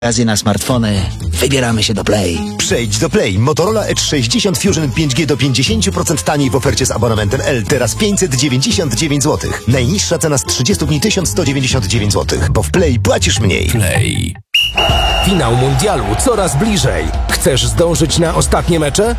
okazji na smartfony wybieramy się do Play. Przejdź do Play. Motorola Edge 60 Fusion 5G do 50% taniej w ofercie z abonamentem L. Teraz 599 zł. Najniższa cena z 30 dni 1199 zł. Bo w Play płacisz mniej. Play. Finał mundialu coraz bliżej. Chcesz zdążyć na ostatnie mecze?